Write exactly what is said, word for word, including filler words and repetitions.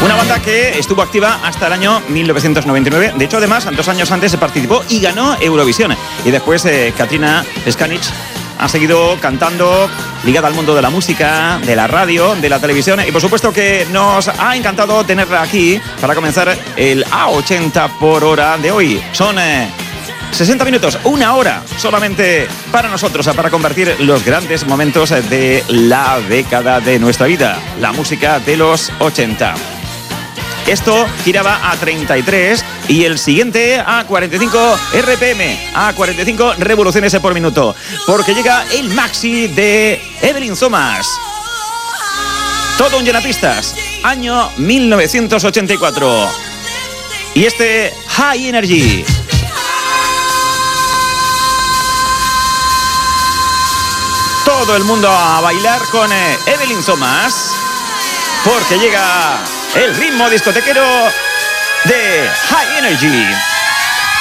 Una banda que estuvo activa hasta el año mil novecientos noventa y nueve. De hecho, además, dos años antes se participó y ganó Eurovisión. Y después eh, Katrina Skanich ha seguido cantando, ligada al mundo de la música, de la radio, de la televisión. Y por supuesto que nos ha encantado tenerla aquí para comenzar el A ochenta por hora de hoy. Son eh, sesenta minutos, una hora solamente para nosotros, para convertir los grandes momentos de la década de nuestra vida, la música de los ochenta. Esto giraba a treinta y tres y el siguiente a cuarenta y cinco R P M, a cuarenta y cinco revoluciones por minuto, porque llega el maxi de Evelyn Thomas. Todo un llenapistas, año mil novecientos ochenta y cuatro. Y este High Energy. Todo el mundo a bailar con Evelyn Thomas, porque llega el ritmo discotequero de High Energy.